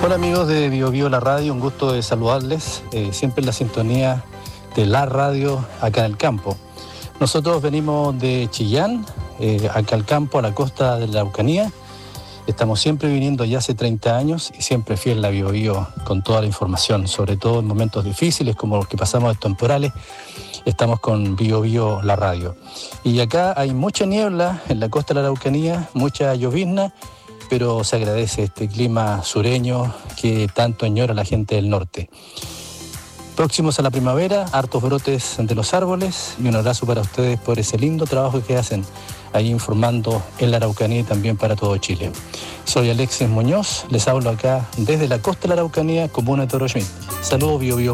Hola amigos de BioBio La Radio, un gusto de saludarles, siempre en la sintonía de la radio acá en el campo. Nosotros venimos de Chillán, acá al campo, a la costa de la Araucanía. Estamos siempre viniendo ya hace 30 años y siempre fiel a BioBio con toda la información, sobre todo en momentos difíciles como los que pasamos temporales. Estamos con BioBio La Radio. Y acá hay mucha niebla en la costa de la Araucanía, mucha llovizna, pero se agradece este clima sureño que tanto añora la gente del norte. Próximos a la primavera, hartos brotes de los árboles y un abrazo para ustedes por ese lindo trabajo que hacen ahí informando en la Araucanía y también para todo Chile. Soy Alexis Muñoz, les hablo acá desde la costa de la Araucanía, comuna de Toro Schmidt. Saludos, BioBio.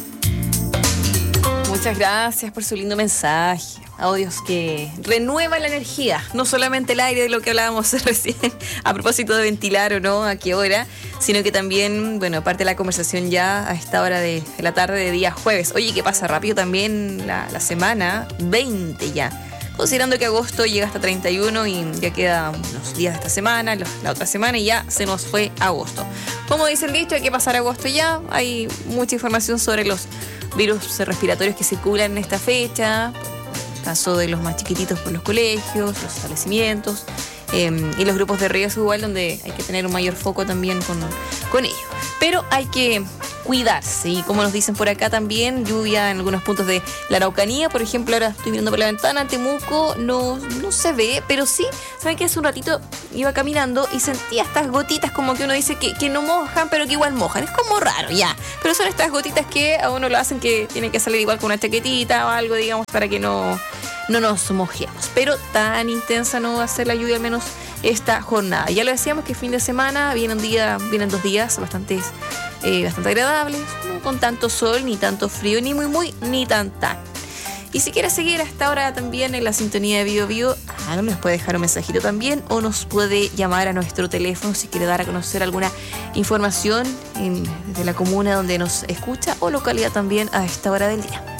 Muchas gracias por su lindo mensaje. Audios que renuevan la energía, no solamente el aire de lo que hablábamos recién, a propósito de ventilar o no, a qué hora, sino que también, bueno, parte de la conversación ya a esta hora de la tarde de día jueves. Oye, que pasa rápido también la semana, 20 ya. Considerando que agosto llega hasta 31 y ya quedan unos días de esta semana, la otra semana y ya se nos fue agosto. Como dice el dicho, hay que pasar agosto ya. Hay mucha información sobre los virus respiratorios que circulan en esta fecha, caso de los más chiquititos por los colegios, los establecimientos y los grupos de riesgo igual, donde hay que tener un mayor foco también con ello. Pero hay que cuidarse y como nos dicen por acá también, lluvia en algunos puntos de la Araucanía, por ejemplo, ahora estoy viendo por la ventana, Temuco no se ve, pero sí, ¿saben que hace un ratito iba caminando y sentía estas gotitas como que uno dice que no mojan, pero que igual mojan? Es como raro, ya, pero son estas gotitas que a uno lo hacen que tiene que salir igual con una chaquetita o algo, digamos, para que no nos mojemos, pero tan intensa no va a ser la lluvia, al menos esta jornada. Ya lo decíamos que fin de semana vienen 2 días bastante agradables, no con tanto sol, ni tanto frío, ni muy, ni tan. Y si quieres seguir hasta ahora también en la sintonía de BioBio, nos puede dejar un mensajito también o nos puede llamar a nuestro teléfono si quiere dar a conocer alguna información de la comuna donde nos escucha o localidad también a esta hora del día.